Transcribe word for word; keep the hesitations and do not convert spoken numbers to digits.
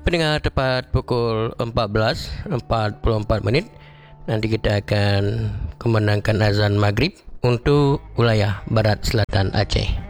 Pendengar, tepat pukul empat belas empat puluh empat minit nanti kita akan kumandangkan azan maghrib untuk wilayah barat selatan Aceh.